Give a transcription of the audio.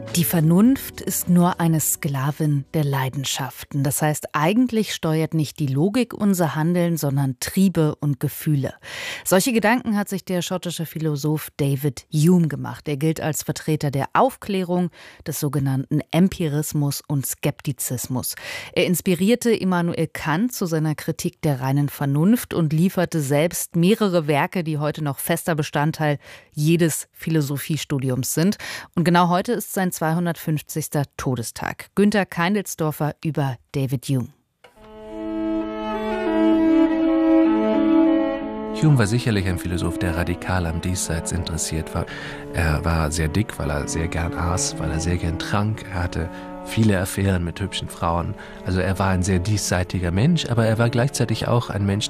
Die Vernunft ist nur eine Sklavin der Leidenschaften. Das heißt, eigentlich steuert nicht die Logik unser Handeln, sondern Triebe und Gefühle. Solche Gedanken hat sich der schottische Philosoph David Hume gemacht. Er gilt als Vertreter der Aufklärung, des sogenannten Empirismus und Skeptizismus. Er inspirierte Immanuel Kant zu seiner Kritik der reinen Vernunft und lieferte selbst mehrere Werke, die heute noch fester Bestandteil jedes Philosophiestudiums sind. Und genau heute ist sein 250. Todestag. Günther Keindelsdorfer über David Hume. Hume war sicherlich ein Philosoph, der radikal am Diesseits interessiert war. Er war sehr dick, weil er sehr gern aß, weil er sehr gern trank. Er hatte viele Affären mit hübschen Frauen. Also er war ein sehr diesseitiger Mensch, aber er war gleichzeitig auch ein Mensch,